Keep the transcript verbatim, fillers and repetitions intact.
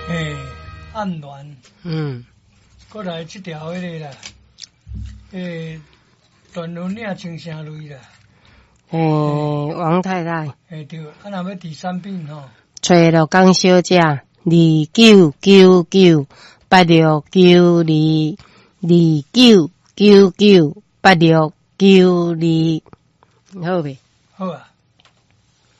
诶，暗恋。 嗯。 过来这条迄个啦，诶，段轮领清啥类啦？ 诶，王太太。 诶对，啊若要第三品吼。 找了江小姐，二九九九八六九二，二九九九八六九二，好未？ 好啊。